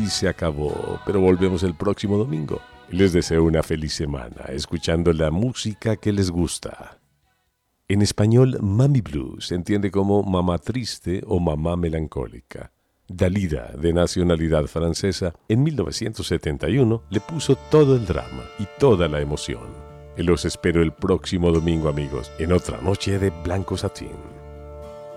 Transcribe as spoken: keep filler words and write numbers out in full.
aquí se acabó, pero volvemos el próximo domingo. Les deseo una feliz semana, escuchando la música que les gusta. En español, Mami Blue se entiende como mamá triste o mamá melancólica. Dalida, de nacionalidad francesa, en mil novecientos setenta y uno le puso todo el drama y toda la emoción. Los espero el próximo domingo, amigos, en otra noche de Blanco Satín.